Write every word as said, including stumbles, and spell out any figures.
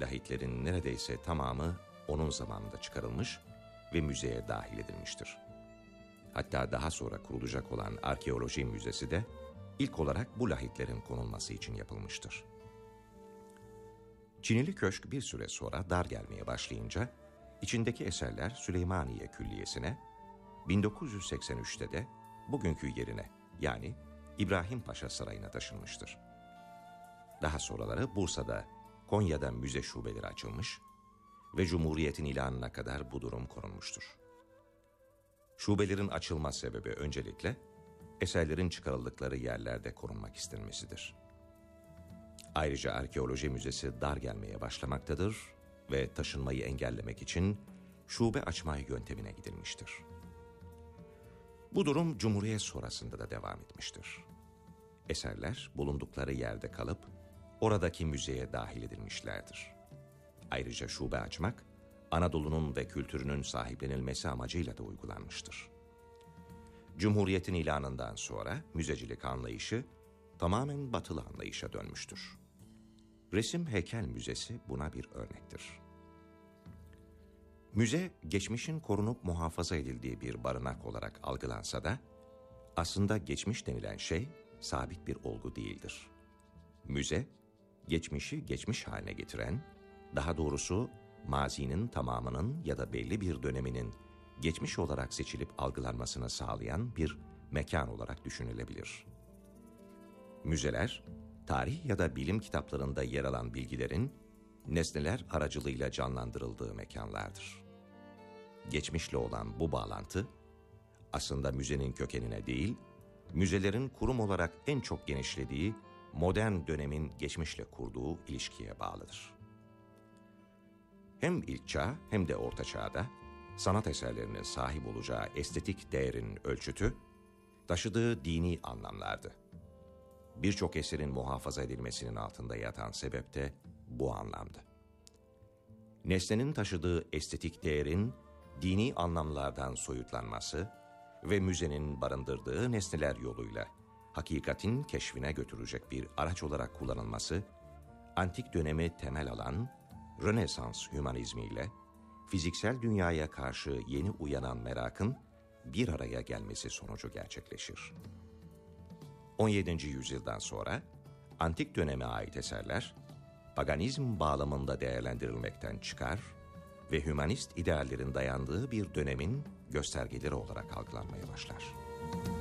lahitlerin neredeyse tamamı onun zamanında çıkarılmış ve müzeye dahil edilmiştir. Hatta daha sonra kurulacak olan arkeoloji müzesi de ilk olarak bu lahitlerin konulması için yapılmıştır. Çinili köşk bir süre sonra dar gelmeye başlayınca içindeki eserler Süleymaniye Külliyesi'ne, bin dokuz yüz seksen üçte de bugünkü yerine yani İbrahim Paşa Sarayı'na taşınmıştır. Daha sonraları Bursa'da, Konya'da müze şubeleri açılmış ve Cumhuriyet'in ilanına kadar bu durum korunmuştur. Şubelerin açılma sebebi öncelikle eserlerin çıkarıldıkları yerlerde korunmak istenmesidir. Ayrıca arkeoloji müzesi dar gelmeye başlamaktadır ve taşınmayı engellemek için şube açma yöntemine gidilmiştir. Bu durum Cumhuriyet sonrasında da devam etmiştir. Eserler bulundukları yerde kalıp oradaki müzeye dahil edilmişlerdir. Ayrıca şube açmak, Anadolu'nun ve kültürünün sahiplenilmesi amacıyla da uygulanmıştır. Cumhuriyet'in ilanından sonra müzecilik anlayışı tamamen batılı anlayışa dönmüştür. Resim Heykel Müzesi buna bir örnektir. Müze, geçmişin korunup muhafaza edildiği bir barınak olarak algılansa da, aslında geçmiş denilen şey sabit bir olgu değildir. Müze, geçmişi geçmiş haline getiren, daha doğrusu mazinin tamamının ya da belli bir döneminin geçmiş olarak seçilip algılanmasını sağlayan bir mekan olarak düşünülebilir. Müzeler, tarih ya da bilim kitaplarında yer alan bilgilerin nesneler aracılığıyla canlandırıldığı mekanlardır. Geçmişle olan bu bağlantı, aslında müzenin kökenine değil, müzelerin kurum olarak en çok genişlediği modern dönemin geçmişle kurduğu ilişkiye bağlıdır. Hem ilk çağ hem de orta çağda sanat eserlerinin sahip olacağı estetik değerin ölçütü, taşıdığı dini anlamlardı. Birçok eserin muhafaza edilmesinin altında yatan sebep de bu anlamdı. Nesnenin taşıdığı estetik değerin dini anlamlardan soyutlanması ve müzenin barındırdığı nesneler yoluyla hakikatin keşfine götürecek bir araç olarak kullanılması, antik dönemi temel alan Rönesans hümanizmiyle fiziksel dünyaya karşı yeni uyanan merakın bir araya gelmesi sonucu gerçekleşir. on yedinci yüzyıldan sonra antik döneme ait eserler paganizm bağlamında değerlendirilmekten çıkar ve hümanist ideallerin dayandığı bir dönemin göstergeleri olarak algılanmaya başlar.